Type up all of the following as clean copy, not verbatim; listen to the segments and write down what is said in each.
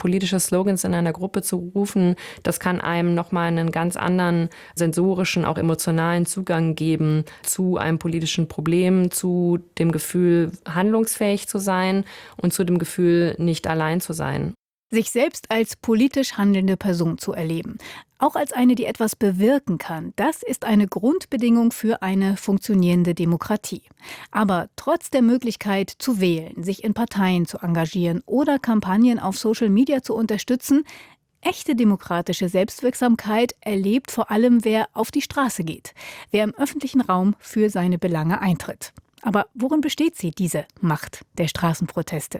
politische Slogans in einer Gruppe zu rufen, das kann einem nochmal einen ganz anderen sensorischen, auch emotionalen Zugang geben zu einem politischen Problem, zu dem Gefühl, handlungsfähig zu sein und zu dem Gefühl, nicht allein zu sein. Sich selbst als politisch handelnde Person zu erleben, auch als eine, die etwas bewirken kann, das ist eine Grundbedingung für eine funktionierende Demokratie. Aber trotz der Möglichkeit zu wählen, sich in Parteien zu engagieren oder Kampagnen auf Social Media zu unterstützen, echte demokratische Selbstwirksamkeit erlebt vor allem, wer auf die Straße geht, wer im öffentlichen Raum für seine Belange eintritt. Aber worin besteht sie, diese Macht der Straßenproteste?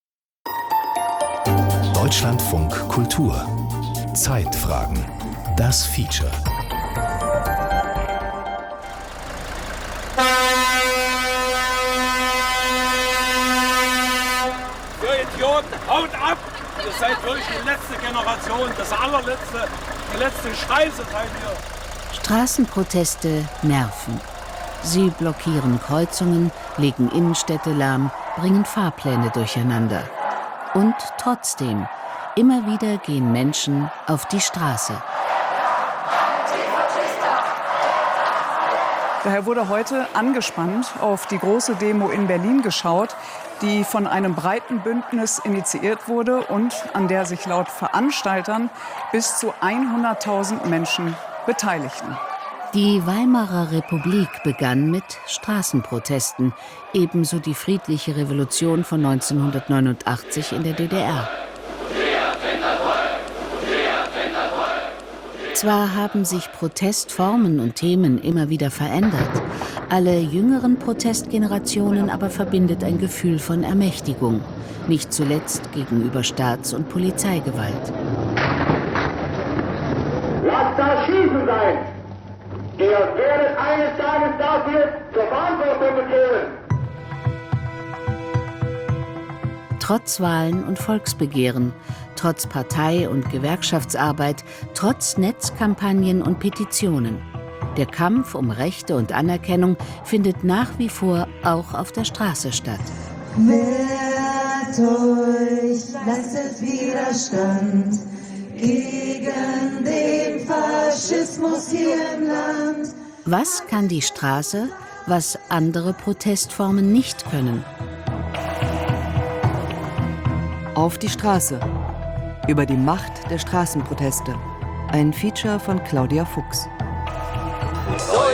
Deutschlandfunk Kultur. Zeitfragen. Das Feature. Ihr Idioten, haut ab! Ihr seid wirklich die letzte Generation, das allerletzte, die letzte Scheiße seid ihr. Straßenproteste nerven. Sie blockieren Kreuzungen, legen Innenstädte lahm, bringen Fahrpläne durcheinander. Und trotzdem, immer wieder gehen Menschen auf die Straße. Daher wurde heute angespannt auf die große Demo in Berlin geschaut, die von einem breiten Bündnis initiiert wurde und an der sich laut Veranstaltern bis zu 100.000 Menschen beteiligten. Die Weimarer Republik begann mit Straßenprotesten, ebenso die friedliche Revolution von 1989 in der DDR. Zwar haben sich Protestformen und Themen immer wieder verändert, alle jüngeren Protestgenerationen aber verbindet ein Gefühl von Ermächtigung, nicht zuletzt gegenüber Staats- und Polizeigewalt. Lasst das Schießen sein! Ihr werdet eines Tages dafür zur Verantwortung gezogen. Trotz Wahlen und Volksbegehren, trotz Partei- und Gewerkschaftsarbeit, trotz Netzkampagnen und Petitionen. Der Kampf um Rechte und Anerkennung findet nach wie vor auch auf der Straße statt. Wehrt euch, leistet Widerstand gegen den Faschismus hier im Land. Was kann die Straße, was andere Protestformen nicht können? Auf die Straße. Über die Macht der Straßenproteste. Ein Feature von Claudia Fuchs.